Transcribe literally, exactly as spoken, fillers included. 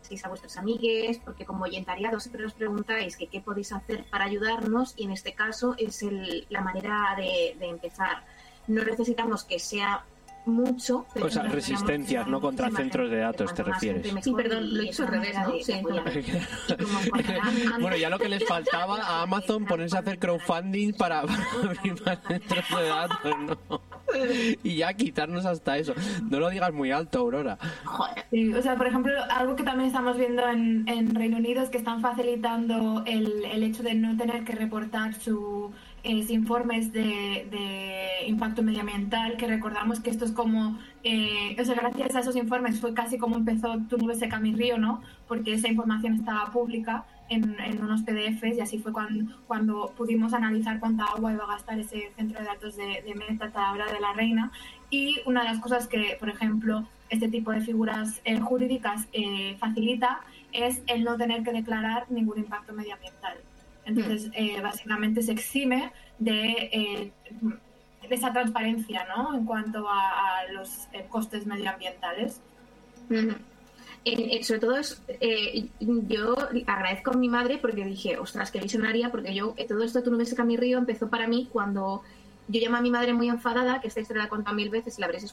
paséis a vuestros amigues, porque como voluntariado siempre os preguntáis que qué podéis hacer para ayudarnos, y en este caso es el, la manera de, de empezar. No necesitamos que sea mucho, pero o sea, resistencias, no contra centros de datos, te refieres. Sí, perdón, lo he hecho al revés, ¿no? De, sí, bueno, ya lo que les faltaba a Amazon, ponerse a hacer crowdfunding para, para abrir más centros de datos, ¿no? Y ya quitarnos hasta eso. No lo digas muy alto, Aurora. Joder. Sí, o sea, por ejemplo, algo que también estamos viendo en, en Reino Unido es que están facilitando el, el hecho de no tener que reportar su Eh, informes de, de impacto medioambiental, que recordamos que esto es como, eh, o sea, gracias a esos informes fue casi como empezó Tu nube seca mi río, ¿no? Porque esa información estaba pública en, en unos P D Fs, y así fue cuando, cuando pudimos analizar cuánta agua iba a gastar ese centro de datos de, de Meta, Tabra de la Reina. Y una de las cosas que, por ejemplo, este tipo de figuras eh, jurídicas eh, facilita es el no tener que declarar ningún impacto medioambiental. Entonces, eh, básicamente se exime de, eh, de esa transparencia, ¿no? En cuanto a, a los eh, costes medioambientales. Uh-huh. Eh, eh, sobre todo, es, eh, yo agradezco a mi madre porque dije, ostras, qué visionaria, porque yo, eh, todo esto de Tu nube seca mi río empezó para mí cuando yo llamé a mi madre muy enfadada, que esta historia la he contado mil veces y la habréis